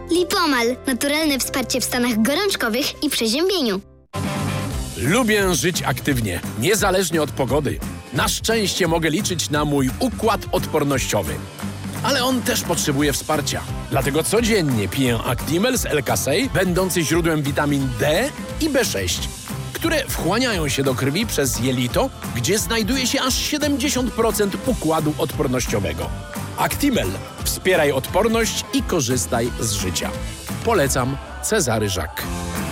Lipomal. Naturalne wsparcie w stanach gorączkowych i przeziębieniu. Lubię żyć aktywnie, niezależnie od pogody. Na szczęście mogę liczyć na mój układ odpornościowy. Ale on też potrzebuje wsparcia. Dlatego codziennie piję Actimel z L-Kasei, będący źródłem witamin D i B6, które wchłaniają się do krwi przez jelito, gdzie znajduje się aż 70% układu odpornościowego. Actimel. Wspieraj odporność i korzystaj z życia. Polecam. Cezary Jacques.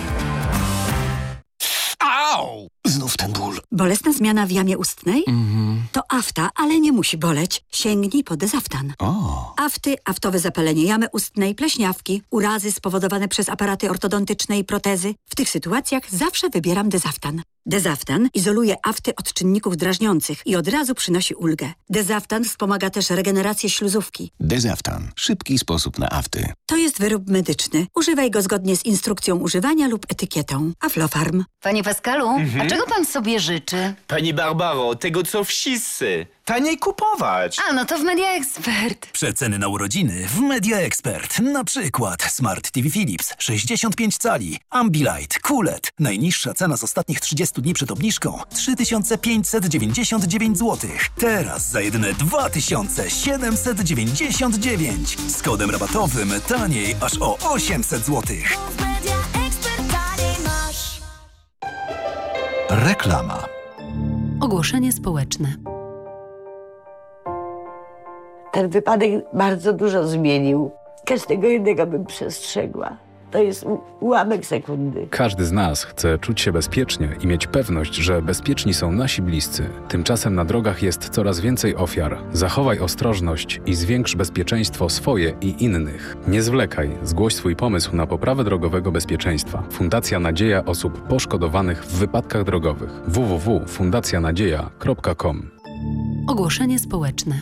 Au! Znów ten ból. Bolesna zmiana w jamie ustnej? To afta, ale nie musi boleć. Sięgnij po Dezaftan. Afty, aftowe zapalenie jamy ustnej, pleśniawki, urazy spowodowane przez aparaty ortodontyczne i protezy. W tych sytuacjach zawsze wybieram Dezaftan. Dezaftan izoluje afty od czynników drażniących i od razu przynosi ulgę. Dezaftan wspomaga też regenerację śluzówki. Dezaftan. Szybki sposób na afty. To jest wyrób medyczny. Używaj go zgodnie z instrukcją używania lub etykietą. Aflofarm. Panie Pascalu, a czego pan sobie życzy? Pani Barbaro, tego co wszyscy. Taniej kupować. A, no to w Media Expert. Przeceny na urodziny w Media Expert. Na przykład Smart TV Philips 65 cali, Ambilight, QLED. Najniższa cena z ostatnich 30 dni przed obniżką 3599 zł. Teraz za jedyne 2799. Z kodem rabatowym taniej aż o 800 zł. Reklama. Ogłoszenie społeczne. Ten wypadek bardzo dużo zmienił. Każdego jednego bym przestrzegła. To jest ułamek sekundy. Każdy z nas chce czuć się bezpiecznie i mieć pewność, że bezpieczni są nasi bliscy. Tymczasem na drogach jest coraz więcej ofiar. Zachowaj ostrożność i zwiększ bezpieczeństwo swoje i innych. Nie zwlekaj, zgłoś swój pomysł na poprawę drogowego bezpieczeństwa. Fundacja Nadzieja Osób Poszkodowanych w Wypadkach Drogowych. www.fundacjanadzieja.com. Ogłoszenie społeczne.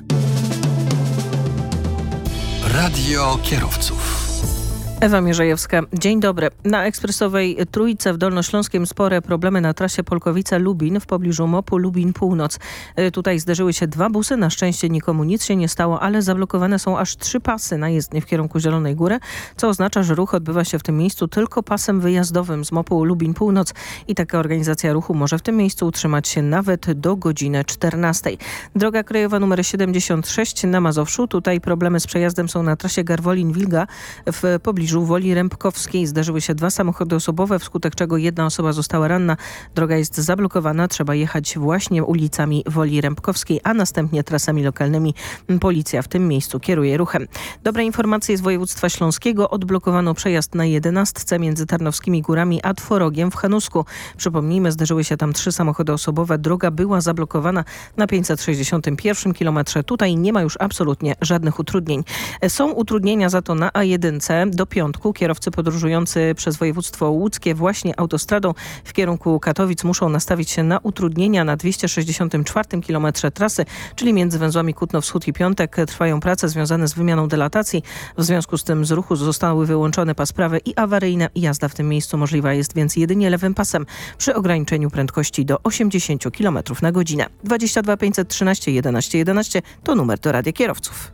Radio kierowców. Ewa Mierzejewska. Dzień dobry. Na ekspresowej Trójce w Dolnośląskiem spore problemy na trasie Polkowice-Lubin w pobliżu MOP-u Lubin Północ. Tutaj zderzyły się dwa busy. Na szczęście nikomu nic się nie stało, ale zablokowane są aż 3 pasy na jezdnię w kierunku Zielonej Góry, co oznacza, że ruch odbywa się w tym miejscu tylko pasem wyjazdowym z MOP-u Lubin Północ i taka organizacja ruchu może w tym miejscu utrzymać się nawet do godziny 14. Droga krajowa nr 76 na Mazowszu. Tutaj problemy z przejazdem są na trasie Garwolin-Wilga w pobliżu Woli Rębkowskiej. Zdarzyły się 2 samochody osobowe, wskutek czego 1 osoba została ranna. Droga jest zablokowana. Trzeba jechać właśnie ulicami Woli Rębkowskiej, a następnie trasami lokalnymi. Policja w tym miejscu kieruje ruchem. Dobre informacje z województwa śląskiego. Odblokowano przejazd na 11 między Tarnowskimi Górami a Tworogiem w Chanusku. Przypomnijmy, zdarzyły się tam 3 samochody osobowe. Droga była zablokowana na 561 kilometrze. Tutaj nie ma już absolutnie żadnych utrudnień. Są utrudnienia za to na A1 do piątku. Kierowcy podróżujący przez województwo łódzkie właśnie autostradą w kierunku Katowic muszą nastawić się na utrudnienia na 264 kilometrze trasy, czyli między węzłami Kutno-Wschód i Piątek. Trwają prace związane z wymianą dylatacji. W związku z tym z ruchu zostały wyłączone pas prawy i awaryjne. Jazda w tym miejscu możliwa jest więc jedynie lewym pasem przy ograniczeniu prędkości do 80 km na godzinę. 22 513 11 11 to numer do Radia Kierowców.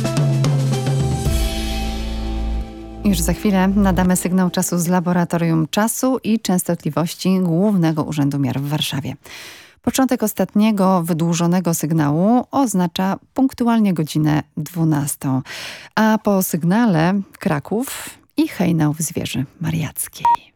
Już za chwilę nadamy sygnał czasu z Laboratorium Czasu i Częstotliwości Głównego Urzędu Miar w Warszawie. Początek ostatniego wydłużonego sygnału oznacza punktualnie godzinę 12. A po sygnale Kraków i hejnał w Zwierzy Mariackiej.